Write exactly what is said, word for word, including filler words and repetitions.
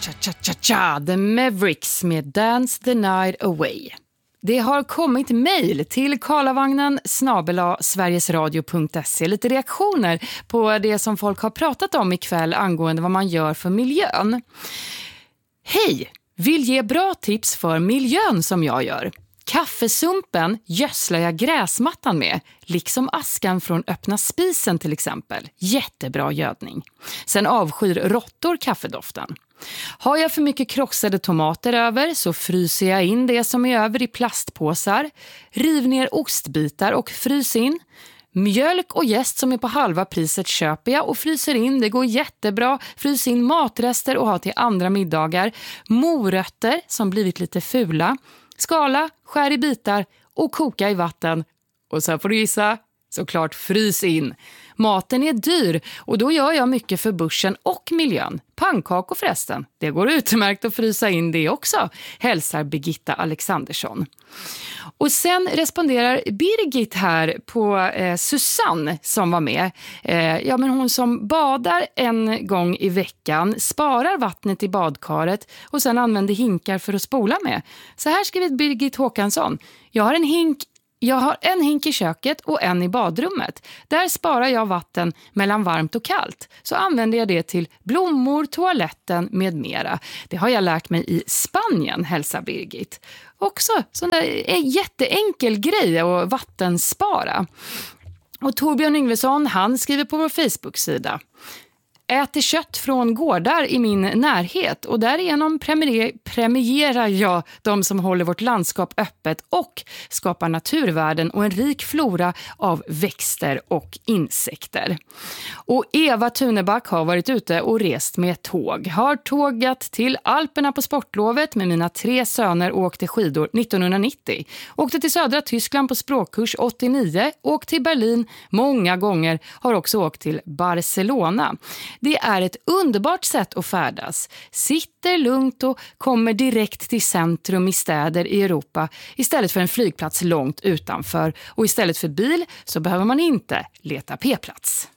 Cha-cha-cha-cha, The Mavericks med Dance the Night Away. Det har kommit mejl till karlavagnen snabel-a sverigesradio punkt se. Lite reaktioner på det som folk har pratat om ikväll angående vad man gör för miljön. Hej! Vill ge bra tips för miljön som jag gör. Kaffesumpen gödslar jag gräsmattan med, liksom askan från öppna spisen till exempel. Jättebra gödning. Sen avskyr råttor kaffedoften. Har jag för mycket krossade tomater över så fryser jag in det som är över i plastpåsar. Riv ner ostbitar och frys in. Mjölk och jäst som är på halva priset köper jag och fryser in. Det går jättebra. Frys in matrester och ha till andra middagar. Morötter som blivit lite fula. Skala, skär i bitar och koka i vatten. Och så får du gissa, såklart frys in. Maten är dyr och då gör jag mycket för börsen och miljön. Pannkakor förresten, det går utmärkt att frysa in det också, hälsar Birgitta Alexandersson. Och sen responderar Birgit här på eh, Susanne som var med. Eh, ja, men hon som badar en gång i veckan, sparar vattnet i badkaret och sen använder hinkar för att spola med. Så här skriver Birgit Håkansson. Jag har en hink Jag har en hink i köket och en i badrummet. Där sparar jag vatten mellan varmt och kallt. Så använder jag det till blommor, toaletten med mera. Det har jag lärt mig i Spanien, hälsar Birgit. Också sån där en jätteenkel grej att vattenspara. Och Torbjörn Yngvesson, han skriver på vår Facebook-sida. Äter kött från gårdar i min närhet och därigenom premier- premierar jag de som håller vårt landskap öppet och skapar naturvärden och en rik flora av växter och insekter. Och Eva Tuneback har varit ute och rest med tåg. Har tågat till Alperna på sportlovet med mina tre söner och åkte skidor nittonhundranittio. Åkte till södra Tyskland på språkkurs åttionio, åkt till Berlin många gånger, har också åkt till Barcelona. Det är ett underbart sätt att färdas. Sitter lugnt och kommer direkt till centrum i städer i Europa istället för en flygplats långt utanför. Och istället för bil så behöver man inte leta p-plats.